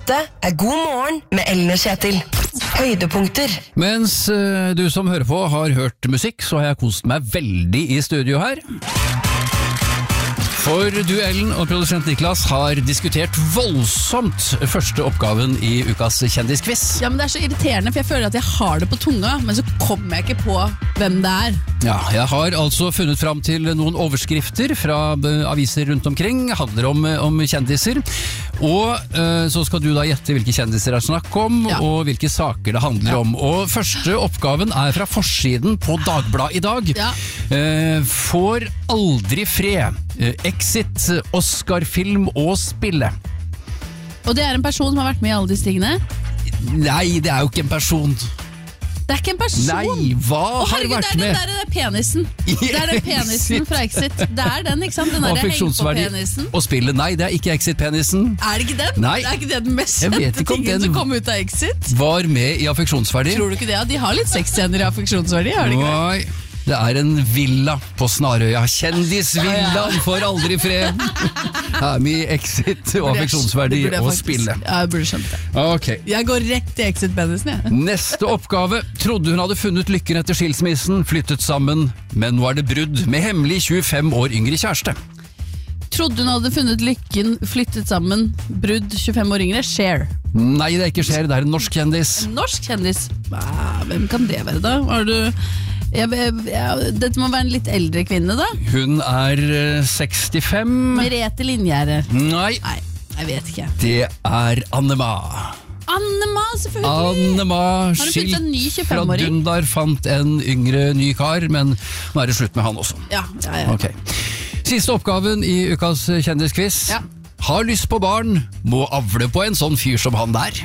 Dette God morgen med Ellen og Kjetil. Høydepunkter. Mens du som hører på har hørt musikk, så har jeg kost meg veldig i studio her. For du, Ellen, og produsent Niklas har diskutert voldsomt første oppgaven i ukas kjendisquiz. Ja, men det så irriterende, for jeg føler at jeg har det på tunga, men så kommer jeg ikke på hvem det Ja, jeg har altså funnet fram til noen overskrifter fra aviser rundt omkring, handler om kjendiser. Og så skal du da gjette hvilke kjendiser det snakk om, og hvilke saker det handler om. Og første oppgaven fra forsiden på Dagbladet i dag. Får aldri fred. Exit, Oscar-film og spille. Og det en person som har vært med i alle disse tingene? Nei, det jo ikke en person. Det ikke en person? Nei, hva har vært med? Det den penisen. Det den penisen fra Exit. Det den, ikke sant? Den der heng på penisen. Og spille, nei, det ikke Exit-penisen. Det ikke den? Nei. Det ikke det den mest kjente tingen som kom ut av Exit? Var med i affeksjonsverdi. Tror du ikke det? De har litt sexscener i affeksjonsverdi, har de ikke det? Nei. Det en villa på Snarøya. Kjendisvillaen får aldri fred. Med Exit og affeksjonsverdi og spille. Ja, jeg burde skjønt det. Okay. Jeg går rett til Exit-penisen, jeg. Neste oppgave. Trodde hun hadde funnet lykken etter skilsmissen, flyttet sammen, men nå det brudd med hemmelig 25 år yngre kjæreste. Trodde hun hadde funnet lykken, flyttet sammen, brudd 25 år yngre, Cher. Nei, det ikke Cher, det en norsk kjendis. En norsk kjendis? Hvem kan det være da? Har du... dette må være en litt eldre kvinne da. Hun 65. Merete Linjære. Nei, jeg vet ikke. Det Annema. Annema, selvfølgelig. Annema, skilt fra Dundar, fant en yngre ny kar, men nå det slutt med han også. Ja. Okay. Siste oppgaven i ukas kjendisquiz. Har lyst på barn, må avle på en sånn fyr som han der.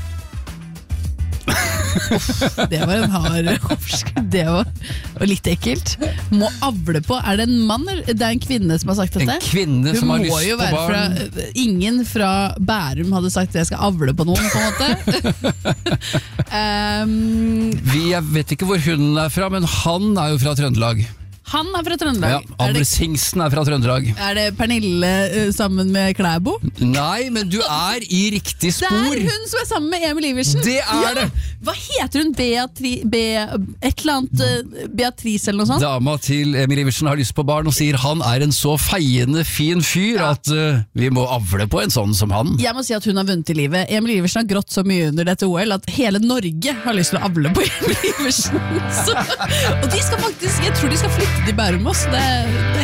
Det var en hard overskrift. Det var litt ekkelt. Må avle på. Det en mann eller det en kvinne som har sagt dette? En kvinne som har lyst på barn. Ingen fra Bærum hadde sagt at jeg skal avle på noen, på en måte. Jeg vet ikke hvor hun fra, men han jo fra Trøndelag. Han fra Trøndelag. Ja, Ablesingsen fra Trøndelag. Det Pernille sammen med Klæbo? Nei, men du i riktig spor. Det hun som sammen med Emil Iversen. Det det. Hva heter hun? Et eller annet Beatrice eller noe sånt? Dama til Emil Iversen har lyst på barn og sier han en så feiende fin fyr at vi må avle på en sånn som han. Jeg må si at hun har vunnet i livet. Emil Iversen har grått så mye under dette OL at hele Norge har lyst til å avle på Emil Iversen. Og de skal faktisk, jeg tror de skal flytte til Bærum også. Det